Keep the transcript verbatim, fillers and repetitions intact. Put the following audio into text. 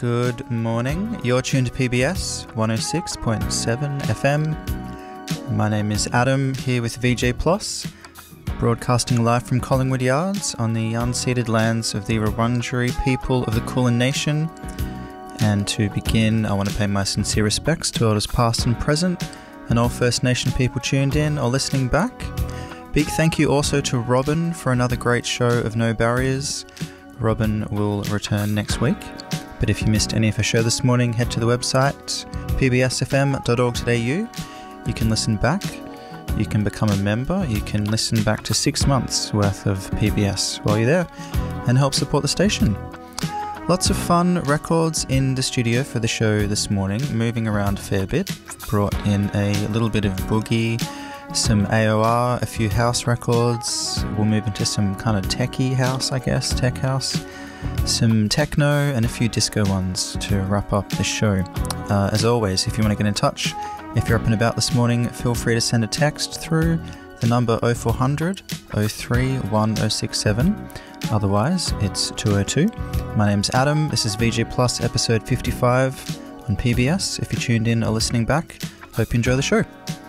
Good morning. You're tuned to P B S one oh six point seven F M. My name is Adam, here with V J Plus, broadcasting live from Collingwood Yards on the unceded lands of the Wurundjeri people of the Kulin Nation. And to begin, I want to pay my sincere respects to elders past and present, and all First Nation people tuned in or listening back. Big thank you also to Robin for another great show of No Barriers. Robin will return next week. But if you missed any of her show this morning, head to the website p b s f m dot org dot a u. You can listen back, you can become a member, you can listen back to six months worth of P B S while you're there and help support the station. Lots of fun records in the studio for the show this morning, moving around a fair bit. Brought in a little bit of boogie, some A O R, a few house records. We'll move into some kind of techie house, I guess, tech house. Some techno and a few disco ones to wrap up the show. Uh, as always, if you want to get in touch, if you're up and about this morning, feel free to send a text through the number oh four hundred, oh three, one oh six seven. Otherwise, it's two oh two. My name's Adam. This is V J Plus episode fifty-five on P B S. If you tuned in or listening back, hope you enjoy the show.